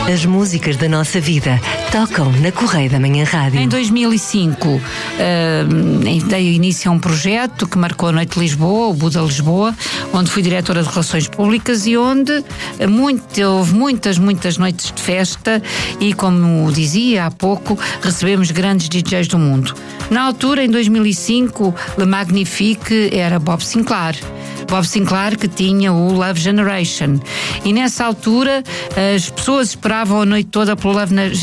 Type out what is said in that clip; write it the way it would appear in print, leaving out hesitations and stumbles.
As músicas da nossa vida tocam na Correia da Manhã Rádio. Em 2005 dei início a um projeto que marcou a Noite de Lisboa, o Buda Lisboa, onde fui diretora de Relações Públicas e onde houve muitas noites de festa e, como dizia há pouco, recebemos grandes DJs do mundo. Na altura, em 2005, Le Magnifique era Bob Sinclair. Bob Sinclair, que tinha o Love Generation. E nessa altura as pessoas esperavam a noite toda pelo Love